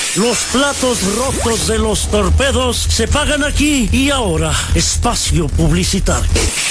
Los platos rotos de los torpedos se pagan aquí y ahora. Espacio publicitario.